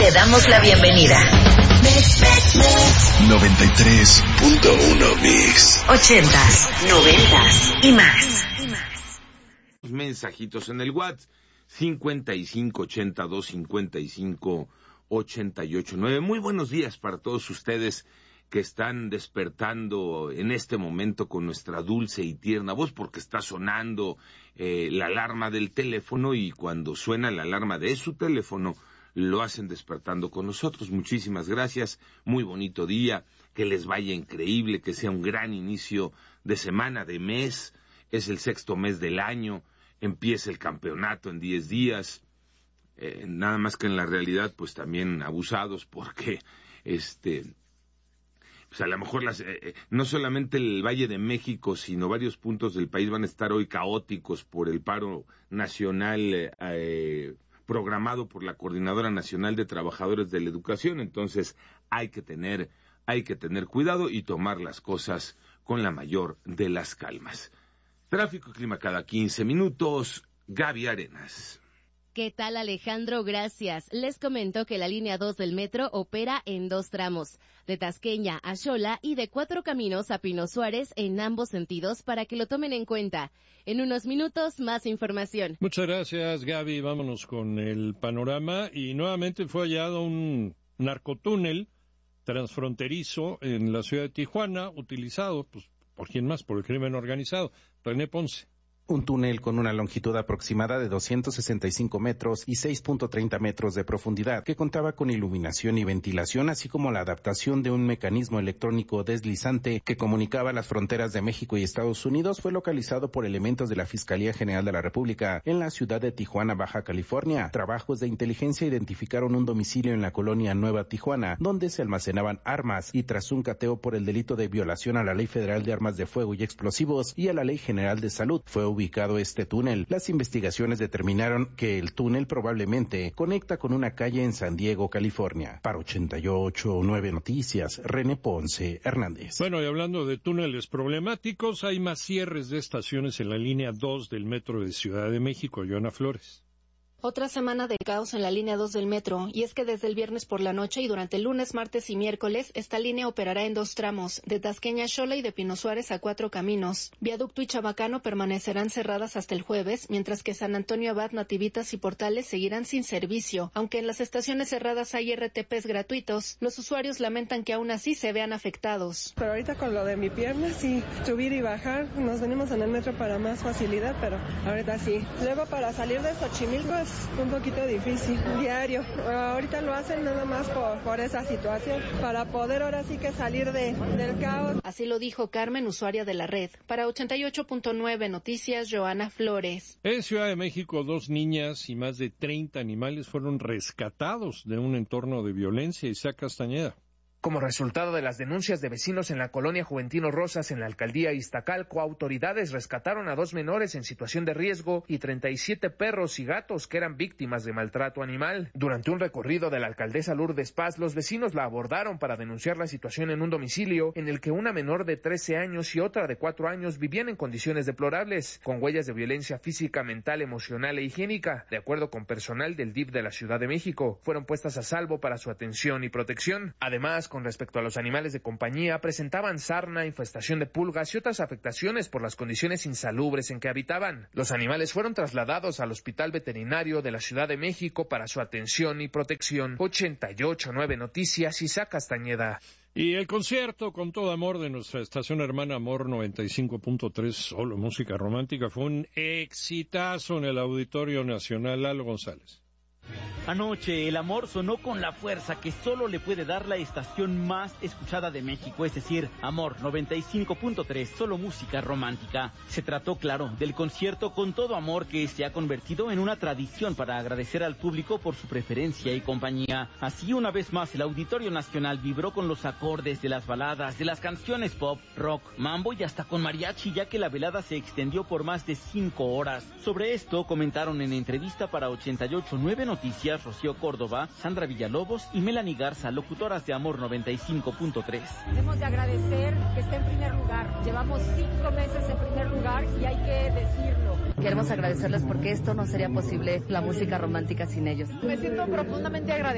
Te damos la bienvenida. 93.1 Mix. 80s, 90s y más. Mensajitos en el WhatsApp 5580-255-889. Muy buenos días para todos ustedes que están despertando en este momento con nuestra dulce y tierna voz, porque está sonando la alarma del teléfono, y cuando suena la alarma de su teléfono lo hacen despertando con nosotros. Muchísimas gracias, muy bonito día, que les vaya increíble, que sea un gran inicio de semana, de mes. Es el 6º mes del año, empieza el campeonato en 10 días, nada más que en la realidad pues también abusados, porque pues a lo mejor no solamente el Valle de México, sino varios puntos del país van a estar hoy caóticos por el paro nacional programado por la Coordinadora Nacional de Trabajadores de la Educación. Entonces hay que tener cuidado y tomar las cosas con la mayor de las calmas. Tráfico y clima cada 15 minutos, Gaby Arenas. ¿Qué tal, Alejandro? Gracias. Les comento que la línea 2 del metro opera en 2 tramos, de Tasqueña a Xola y de 4 Caminos a Pino Suárez en ambos sentidos, para que lo tomen en cuenta. En unos minutos, más información. Muchas gracias, Gaby. Vámonos con el panorama. Y nuevamente fue hallado un narcotúnel transfronterizo en la ciudad de Tijuana, utilizado, pues, ¿por quién más? Por el crimen organizado. René Ponce. Un túnel con una longitud aproximada de 265 metros y 6.30 metros de profundidad, que contaba con iluminación y ventilación, así como la adaptación de un mecanismo electrónico deslizante que comunicaba las fronteras de México y Estados Unidos, fue localizado por elementos de la Fiscalía General de la República en la ciudad de Tijuana, Baja California. Trabajos de inteligencia identificaron un domicilio en la colonia Nueva Tijuana, donde se almacenaban armas, y tras un cateo por el delito de violación a la Ley Federal de Armas de Fuego y Explosivos y a la Ley General de Salud, fue ubicado este túnel. Las investigaciones determinaron que el túnel probablemente conecta con una calle en San Diego, California. Para 88.9 Noticias, René Ponce Hernández. Bueno, y hablando de túneles problemáticos, hay más cierres de estaciones en la línea 2 del metro de Ciudad de México. Joana Flores. Otra semana de caos en la línea 2 del metro, y es que desde el viernes por la noche y durante el lunes, martes y miércoles, esta línea operará en 2 tramos, de Tasqueña a Xola y de Pino Suárez a 4 Caminos. Viaducto y Chabacano permanecerán cerradas hasta el jueves, mientras que San Antonio Abad, Nativitas y Portales seguirán sin servicio. Aunque en las estaciones cerradas hay RTPs gratuitos, los usuarios lamentan que aún así se vean afectados. Pero ahorita con lo de mi pierna, sí, subir y bajar, nos venimos en el metro para más facilidad, pero ahorita sí. Luego para salir de Xochimilco es un poquito difícil, diario. Ahorita lo hacen nada más por esa situación, para poder ahora sí que salir del caos. Así lo dijo Carmen, usuaria de la red. Para 88.9 Noticias, Joana Flores. En Ciudad de México, 2 niñas y más de 30 animales fueron rescatados de un entorno de violencia. Isaac Castañeda. Como resultado de las denuncias de vecinos en la colonia Juventino Rosas en la alcaldía Iztacalco, autoridades rescataron a 2 menores en situación de riesgo y 37 perros y gatos que eran víctimas de maltrato animal. Durante un recorrido de la alcaldesa Lourdes Paz, los vecinos la abordaron para denunciar la situación en un domicilio en el que una menor de 13 años y otra de 4 años vivían en condiciones deplorables, con huellas de violencia física, mental, emocional e higiénica. De acuerdo con personal del DIF de la Ciudad de México, fueron puestas a salvo para su atención y protección. Además, con respecto a los animales de compañía, presentaban sarna, infestación de pulgas y otras afectaciones por las condiciones insalubres en que habitaban. Los animales fueron trasladados al Hospital Veterinario de la Ciudad de México para su atención y protección. 88.9 Noticias, Isaac Castañeda. Y el concierto Con Todo Amor de nuestra estación hermana Amor 95.3, solo música romántica, fue un exitazo en el Auditorio Nacional. Lalo González. Anoche el amor sonó con la fuerza que solo le puede dar la estación más escuchada de México, es decir, Amor 95.3, solo música romántica. Se trató, claro, del concierto Con Todo Amor, que se ha convertido en una tradición para agradecer al público por su preferencia y compañía. Así, una vez más, el Auditorio Nacional vibró con los acordes de las baladas, de las canciones pop, rock, mambo y hasta con mariachi, ya que la velada se extendió por más de 5 horas. Sobre esto comentaron en entrevista para 88.9 Noticias Rocío Córdoba, Sandra Villalobos y Melanie Garza, locutoras de Amor 95.3. Hemos de agradecer que esté en primer lugar. Llevamos 5 meses en primer lugar y hay que decirlo. Queremos agradecerles porque esto no sería posible, la música romántica, sin ellos. Me siento profundamente agradecida.